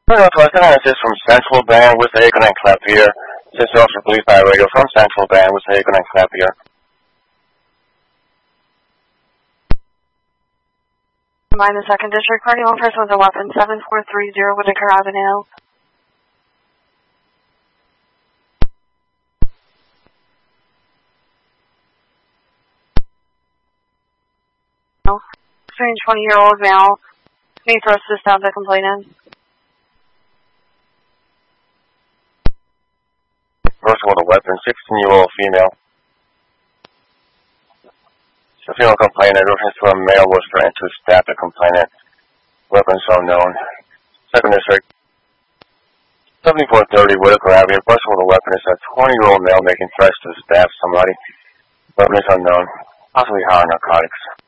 Hello, this is from Central Band with Hagen and Clapier. This is Officer Police by Radio from Central Band with Hagen and Clapier. Combine the 2nd District, party on person with a weapon, 7430 Whitaker Avenue. Strange 20-year-old male. May thrust to stab the complainant. Person with a weapon, 16-year-old female. The female complainant refers to a male was threatened to stab the complainant. Weapons unknown. 2nd District. 7430 Whitaker Avenue. Person with a weapon is a 20-year-old male making threats to stab somebody. Weapon is unknown. Possibly higher narcotics.